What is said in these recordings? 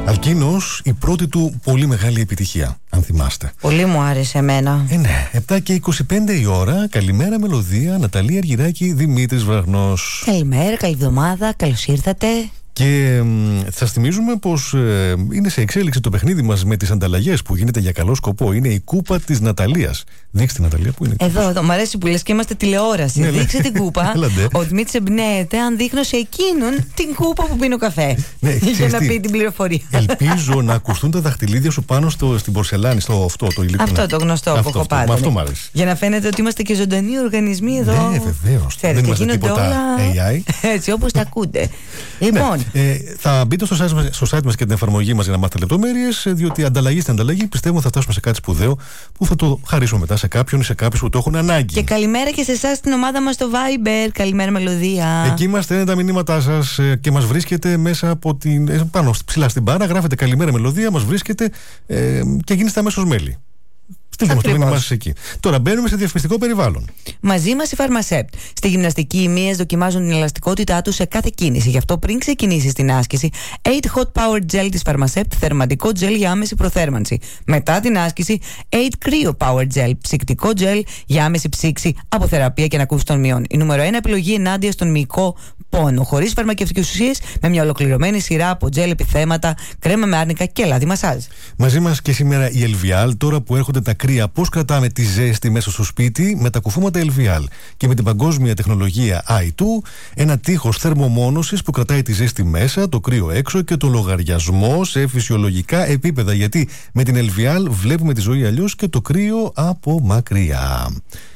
Αλκίνος, η πρώτη του πολύ μεγάλη επιτυχία, αν θυμάστε. Πολύ μου άρεσε εμένα. Ναι, 7 και 25 η ώρα. Καλημέρα μελωδία, Ναταλία Αργυράκη, Δημήτρης Βραχνός. Καλημέρα, καλή εβδομάδα, καλώς ήρθατε. Και σας θυμίζουμε πως είναι σε εξέλιξη το παιχνίδι μας με τις ανταλλαγές που γίνεται για καλό σκοπό. Είναι η κούπα της Ναταλίας. Δείξτε, Ναταλία, που είναι. Εδώ, μ' αρέσει που λες και είμαστε τηλεόραση. Ναι, δείξτε την κούπα. Έλατε. Ο Δημήτρης εμπνέεται αν δείχνω σε εκείνον την κούπα που πίνει ο καφέ. Ναι, για να πει την πληροφορία. Ελπίζω να ακουστούν τα δαχτυλίδια σου πάνω στην πορσελάνη, στο αυτό το υλικό. Αυτό το γνωστό που έχω πάντα. Αυτό μ' αρέσει. Για να φαίνεται ότι είμαστε και ζωντανοί οργανισμοί εδώ. Ναι, βεβαίως. Δεν είμαστε τίποτα AI. Έτσι όπως τα ακούτε. Λοιπόν. Θα μπείτε στο site μας και την εφαρμογή μας για να μάθετε λεπτομέρειες, διότι ανταλλαγή στην ανταλλαγή πιστεύω θα φτάσουμε σε κάτι σπουδαίο που θα το χαρίσουμε μετά σε κάποιον ή σε κάποιους που το έχουν ανάγκη. Και καλημέρα και σε εσάς στην ομάδα μας στο Viber. Καλημέρα, μελωδία. Εκεί μας στέλνετε τα μηνύματά σας και μας βρίσκετε μέσα από πάνω ψηλά στην μπάρα. Γράφετε καλημέρα, μελωδία, μας βρίσκετε και γίνεστε αμέσως μέλη. Στείλτε μας το μήνυμα σας εκεί. Τώρα μπαίνουμε σε διαφημιστικό περιβάλλον. Μαζί μας η Pharmacept. Στη γυμναστική, οι μύες δοκιμάζουν την ελαστικότητά τους σε κάθε κίνηση. Γι' αυτό πριν ξεκινήσεις την άσκηση, 8 Hot Power Gel της Pharmacept, θερμαντικό gel για άμεση προθέρμανση. Μετά την άσκηση, 8 Cryo Power Gel, ψυκτικό gel για άμεση ψήξη από θεραπεία και ανακούφιση των μυών. Η νούμερο 1 επιλογή ενάντια στον μυϊκό πόνο, χωρίς φαρμακευτικές ουσίες, με μια ολοκληρωμένη σειρά από gel επιθέματα, κρέμα με άρνικα και λάδι μασάζ. Μαζί μας και σήμερα η Elvial, τώρα που έρχονται τα κρύα, πώς κρατάμε τη ζέστη μέσα στο σπίτι με τα κουφώματα Elvial και με την παγκόσμια τεχνολογία i2, ένα τείχος θερμομόνωσης που κρατάει τη ζέστη μέσα, το κρύο έξω και το λογαριασμό σε φυσιολογικά επίπεδα. Γιατί με την Elvial βλέπουμε τη ζωή αλλιώς και το κρύο από μακριά.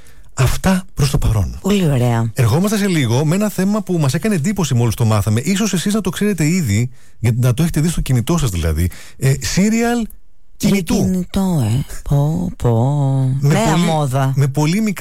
Αυτά προς το παρόν. Πολύ ωραία. Ερχόμαστε σε λίγο με ένα θέμα που μας έκανε εντύπωση μόλις το μάθαμε. Ίσως εσείς να το ξέρετε ήδη, γιατί να το έχετε δει στο κινητό σας δηλαδή. Serial κινητού. Κινητό, Νέα μόδα. Με πολύ μικρά